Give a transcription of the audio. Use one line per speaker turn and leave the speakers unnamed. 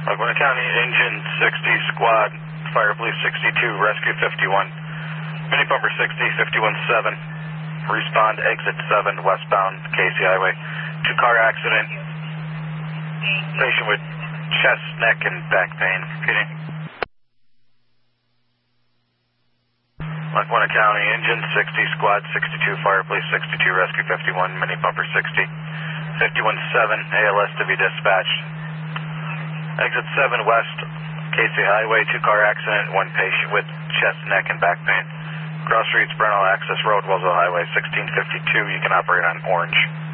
Laguna County, Engine 60, Squad, Fire Police 62, Rescue 51, Mini Pumper 60, 51-7, respond exit 7, westbound Casey Highway. 2-car accident, patient with chest, neck, and back pain. Repeating. Laguna County, Engine 60, Squad 62, Fire Police 62, Rescue 51, Mini Pumper 60, 51-7, ALS to be dispatched. Exit 7 west, Casey Highway, 2-car accident, 1 patient with chest, neck, and back pain. Cross streets, Brennell Access Road, Wellsville Highway, 1652. You can operate on orange.